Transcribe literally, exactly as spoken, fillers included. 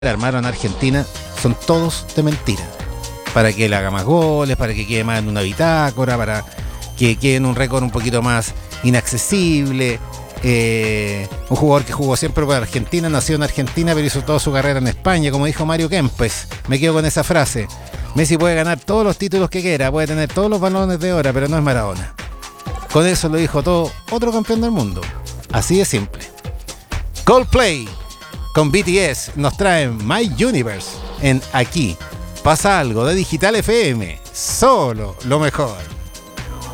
armaron a Argentina son todos de mentira. Para que él haga más goles, para que quede más en una bitácora, para que quede en un récord un poquito más inaccesible. Eh, un jugador que jugó siempre para Argentina, nació en Argentina, pero hizo toda su carrera en España, como dijo Mario Kempes. Me quedo con esa frase. Messi puede ganar todos los títulos que quiera, puede tener todos los balones de oro, pero no es Maradona. Con eso lo dijo todo otro campeón del mundo. Así de simple. Coldplay con B T S nos traen My Universe en Aquí Pasa Algo de Digital F M. Solo lo mejor.